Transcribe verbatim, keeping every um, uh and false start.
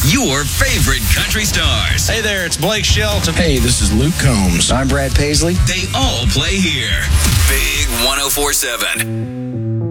your favorite country stars. Hey there, it's Blake Shelton. Hey, this is Luke Combs. I'm Brad Paisley. They all play here. Big one oh four seven.